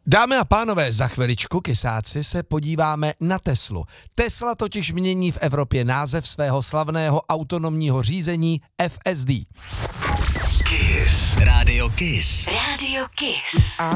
Dámy a pánové, za chviličku, kysáci, se podíváme na Teslu. Tesla totiž mění v Evropě název svého slavného autonomního řízení FSD. Kiss. Radio Kiss. Radio Kiss.